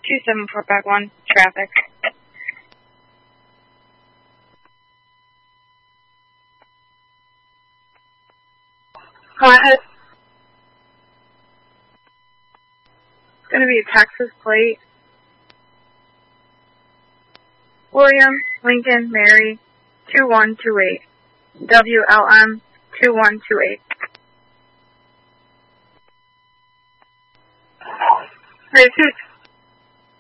27451, traffic. Go ahead. It's going to be a Texas plate. William Lincoln Mary 2128. WLM 2128. Hey,